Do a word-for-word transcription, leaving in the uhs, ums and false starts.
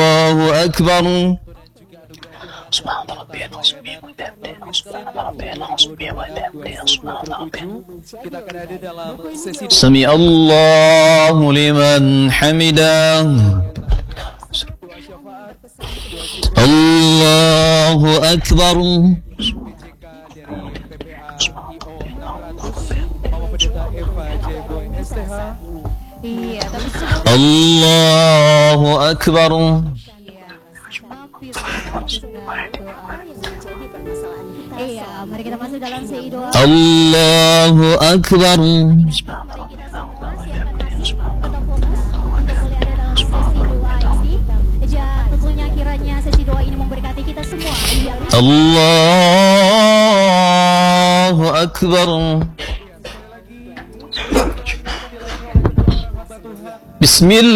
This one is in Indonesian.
Allahu Akbar. Kita akan ada dalam sesi Sami Allahu liman hamidah. Allahu Akbar. Iya, tapi Allahu Akbar. iya, mari kita masuk dalam sesi doa. Allahu Akbar. Tentunya kiranya sesi doa ini memberkati kita semua. Allahu Akbar. Bismillah.